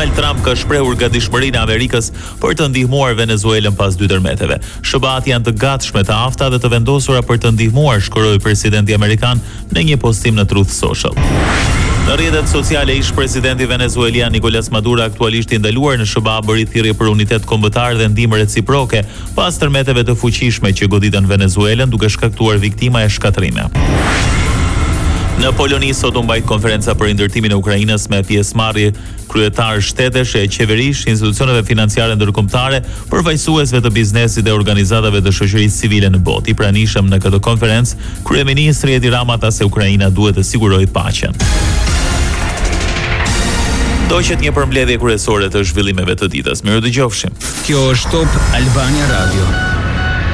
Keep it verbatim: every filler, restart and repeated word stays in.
Donald Trump ka shprehur gatishmërinë e Amerikës për të ndihmuar Venezuelën pas dy tërmeteve. S-bat janë të gatshme, të afta dhe të vendosura për të ndihmuar, shkruaj presidenti amerikan në një postim në Truth Social. Në rrjetet sociale, ish presidenti venezuelian Nicolas Maduro aktualisht i ndaluar në S B A bëri thirrje për unitet kombëtar dhe ndihmë reciproke pas tërmeteve të fuqishme që goditën Venezuelën, duke shkaktuar viktima e shkatrime. Në Poloni sot u mbajt konferenca për ndërtimin e Ukrainës me pjesëmarrje kryetar shtetesh e qeverish, institucioneve financiare ndërkombëtare, përfaqësuesve të biznesit dhe organizatave të shoqërisë civile në botë. I pranishëm në këtë konferencë kryeministri Edi Rama tha se Ukraina duhet të sigurojë paqen. Doqet një përmbledhje kryesore të zhvillimeve të ditës. Mirë dëgjofshim. Kjo është Top Albania Radio.